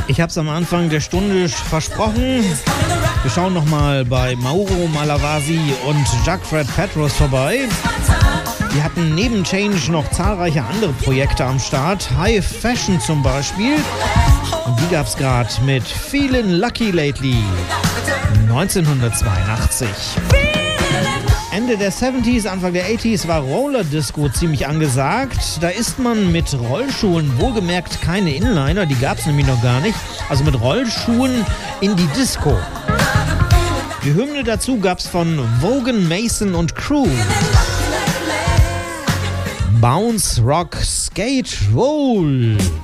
Ich habe es am Anfang der Stunde versprochen. Wir schauen nochmal bei Mauro Malavasi und Jacques Petros vorbei. Die hatten neben Change noch zahlreiche andere Projekte am Start. High Fashion zum Beispiel. Und die gab es gerade mit Feelin' Lucky Lately 1982. Ende der 70s, Anfang der 80s war Roller Disco ziemlich angesagt. Da ist man mit Rollschuhen, wohlgemerkt keine Inliner, die gab es nämlich noch gar nicht, also mit Rollschuhen in die Disco. Die Hymne dazu gab es von Vaughan Mason und Crew. Bounce, Rock, Skate, Roll.